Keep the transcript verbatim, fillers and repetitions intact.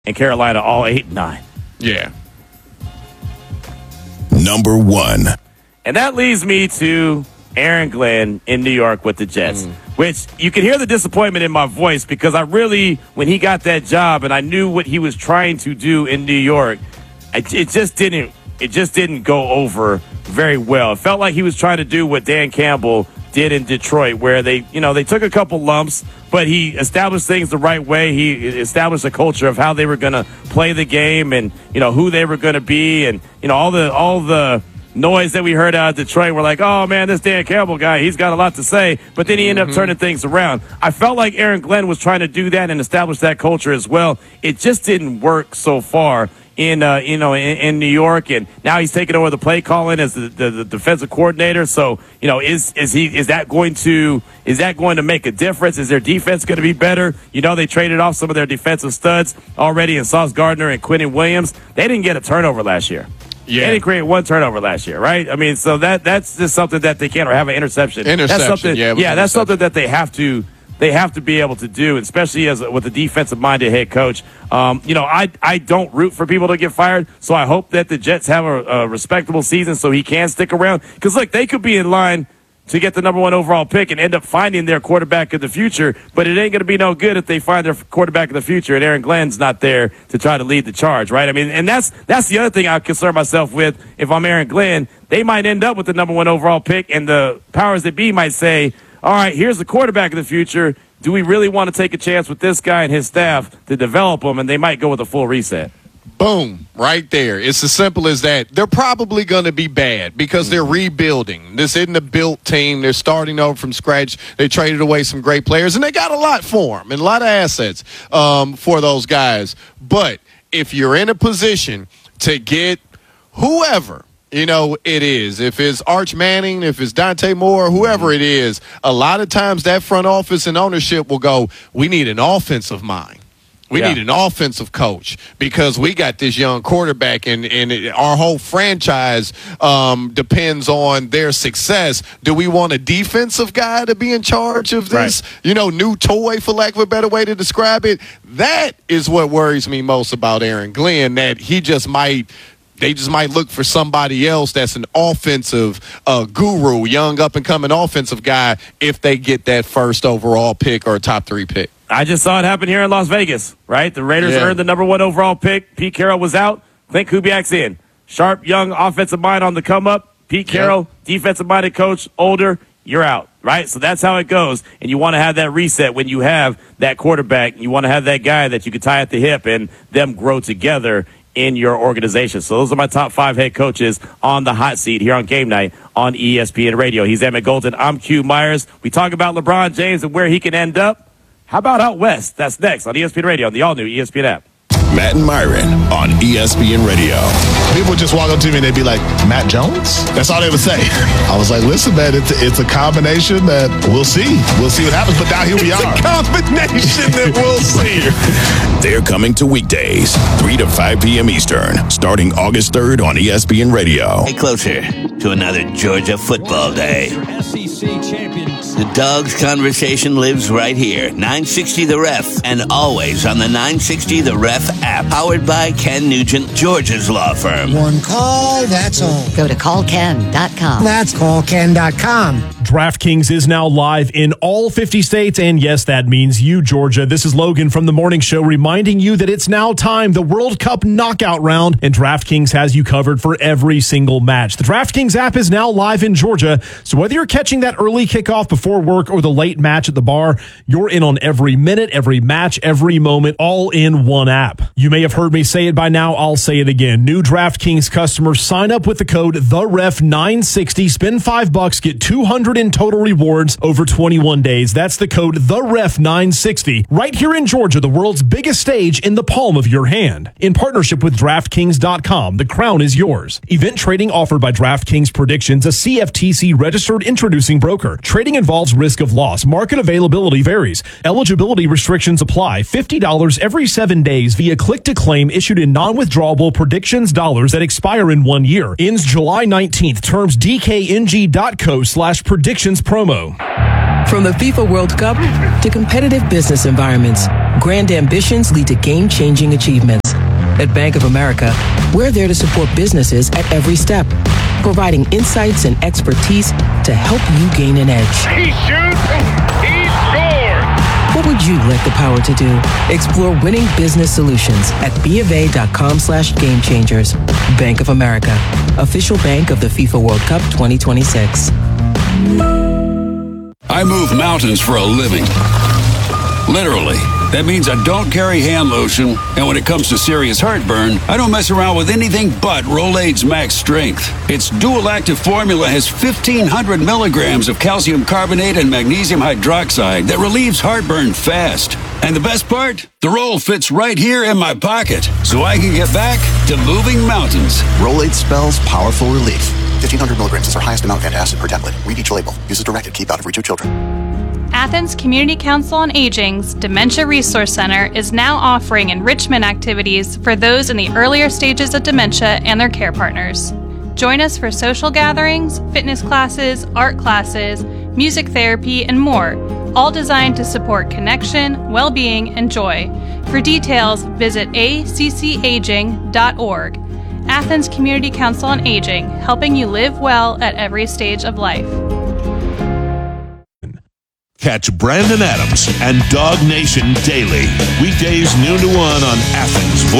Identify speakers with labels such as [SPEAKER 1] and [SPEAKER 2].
[SPEAKER 1] and Carolina all eight and nine.
[SPEAKER 2] Yeah.
[SPEAKER 3] Number one.
[SPEAKER 1] And that leads me to Aaron Glenn in New York with the Jets, mm. which you can hear the disappointment in my voice because I really, when he got that job and I knew what he was trying to do in New York, it, it just didn't, it just didn't go over very well. It felt like he was trying to do what Dan Campbell did in Detroit, where they, you know, they took a couple lumps, but he established things the right way. He established a culture of how they were going to play the game and, you know, who they were going to be. And, you know, all the, all the noise that we heard out of Detroit, we're like, oh man, this Dan Campbell guy, he's got a lot to say, but then he ended mm-hmm. up turning things around. I felt like Aaron Glenn was trying to do that and establish that culture as well. It just didn't work so far in, uh, you know, in, in New York, and now he's taking over the play calling as the, the, the defensive coordinator. So, you know, is, is he, is that going to, is that going to make a difference? Is their defense going to be better? You know, they traded off some of their defensive studs already in Sauce Gardner and Quentin Williams. They didn't get a turnover last year. Yeah. They didn't create one turnover last year, right? I mean, so that that's just something that they can't, or have an interception.
[SPEAKER 2] Interception,
[SPEAKER 1] that's something,
[SPEAKER 2] yeah.
[SPEAKER 1] Yeah, that's something that they have to they have to be able to do, especially as with a defensive-minded head coach. Um, you know, I I don't root for people to get fired, so I hope that the Jets have a, a respectable season so he can stick around. Because, look, they could be in line to get the number one overall pick and end up finding their quarterback of the future, but it ain't going to be no good if they find their quarterback of the future and Aaron Glenn's not there to try to lead the charge, right? I mean, and that's that's the other thing I concern myself with. If I'm Aaron Glenn, they might end up with the number one overall pick, and the powers that be might say, all right, here's the quarterback of the future. Do we really want to take a chance with this guy and his staff to develop him? And they might go with a full reset.
[SPEAKER 2] Boom, right there. It's as simple as that. They're probably going to be bad because they're rebuilding. This isn't a built team. They're starting over from scratch. They traded away some great players, and they got a lot for them and a lot of assets um, for those guys. But if you're in a position to get whoever, you know, it is, if it's Arch Manning, if it's Dante Moore, whoever it is, a lot of times that front office and ownership will go, we need an offensive mind. We yeah. need an offensive coach because we got this young quarterback, and, and it, our whole franchise um, depends on their success. Do we want a defensive guy to be in charge of this, right. you know, new toy, for lack of a better way to describe it? That is what worries me most about Aaron Glenn, that he just might – they just might look for somebody else that's an offensive uh, guru, young up-and-coming offensive guy if they get that first overall pick or top three pick.
[SPEAKER 1] I just saw it happen here in Las Vegas, right? The Raiders yeah. earned the number one overall pick. Pete Carroll was out. Clint Kubiak's in. Sharp, young offensive mind on the come-up. Pete Carroll, yeah. defensive-minded coach, older, you're out, right? So that's how it goes. And you want to have that reset when you have that quarterback. You want to have that guy that you can tie at the hip and them grow together in your organization. So those are my top five head coaches on the hot seat here on Game Night on E S P N Radio. He's Emmett Golden. I'm Q Myers. We talk about LeBron James and where he can end up. How about out west? That's next on E S P N Radio on the all-new E S P N app.
[SPEAKER 3] Matt and Myron on E S P N Radio.
[SPEAKER 4] People would just walk up to me and they'd be like, Matt Jones? That's all they would say. I was like, listen, man, it's, it's a combination that we'll see. We'll see what happens, but now here we
[SPEAKER 2] it's
[SPEAKER 4] are.
[SPEAKER 2] It's a combination that we'll see.
[SPEAKER 3] They're coming to weekdays, three to five p.m. Eastern, starting August third on E S P N Radio.
[SPEAKER 5] Hey, closer to another Georgia football day. S E C champions. The Dogs conversation lives right here. nine sixty The Ref, and always on the nine sixty The Ref app. Powered by Ken Nugent, Georgia's law firm.
[SPEAKER 6] One call, that's all.
[SPEAKER 7] Go to call ken dot com.
[SPEAKER 6] That's call ken dot com.
[SPEAKER 8] DraftKings is now live in all fifty states, and yes, that means you, Georgia. This is Logan from The Morning Show reminding you that it's now time, the World Cup knockout round, and DraftKings has you covered for every single match. The DraftKings app is now live in Georgia, so whether you're catching that early kickoff before work or the late match at the bar, you're in on every minute, every match, every moment, all in one app. You may have heard me say it by now. I'll say it again. New DraftKings customers sign up with the code the ref nine sixty. Spend five bucks, get two hundred in total rewards over twenty-one days. That's the code the ref nine sixty. Right here in Georgia, the world's biggest stage in the palm of your hand. In partnership with DraftKings dot com, the crown is yours. Event trading offered by DraftKings Predictions, a C F T C registered introducing broker. Trading involved involves risk of loss. Market availability varies. Eligibility restrictions apply. fifty dollars every seven days via click-to-claim issued in non-withdrawable predictions dollars that expire in one year. Ends July nineteenth. Terms D K N G dot co slash predictions promo.
[SPEAKER 9] From the FIFA World Cup to competitive business environments, grand ambitions lead to game-changing achievements. At Bank of America, we're there to support businesses at every step, providing insights and expertise to help you gain an edge.
[SPEAKER 10] He shoots, he scores!
[SPEAKER 9] What would you like the power to do? Explore winning business solutions at BofA.com slash game changers. Bank of America, official bank of the FIFA World Cup twenty twenty-six.
[SPEAKER 11] I move mountains for a living. Literally. That means I don't carry hand lotion, and when it comes to serious heartburn, I don't mess around with anything but Rolaids Max Strength. Its dual-active formula has fifteen hundred milligrams of calcium carbonate and magnesium hydroxide that relieves heartburn fast. And the best part? The roll fits right here in my pocket, so I can get back to moving mountains.
[SPEAKER 12] Rolaids spells powerful relief. fifteen hundred milligrams is our highest amount of antacid per tablet. Read each label. Use as directed. Keep out of reach of children.
[SPEAKER 13] Athens Community Council on Aging's Dementia Resource Center is now offering enrichment activities for those in the earlier stages of dementia and their care partners. Join us for social gatherings, fitness classes, art classes, music therapy, and more, all designed to support connection, well-being, and joy. For details, visit A C C aging dot org. Athens Community Council on Aging, helping you live well at every stage of life.
[SPEAKER 14] Catch Brandon Adams and Dog Nation daily, weekdays noon to one on Athens.